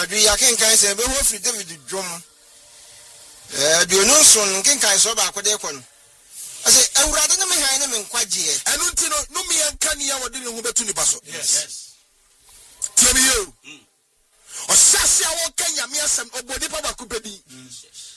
anadwo ya kenkan se be ho free David dwom Diononson kenkan so ba akode ko no ase awurade ne me han ne me nkwaje enu nti no me yanka ne ya wode ne ho betu ni baso yes tiemi yo o sase awo kanya me asem obodi pa ba kupedi